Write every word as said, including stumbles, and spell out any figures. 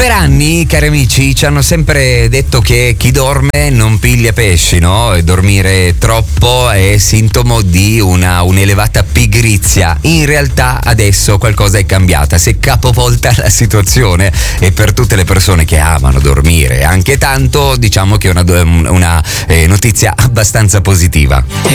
Per anni, cari amici, ci hanno sempre detto che chi dorme non piglia pesci, no? E dormire troppo è sintomo di una un'elevata pigrizia. In realtà adesso qualcosa è cambiata, si è capovolta la situazione e per tutte le persone che amano dormire anche tanto, diciamo che è una, una eh, notizia abbastanza positiva.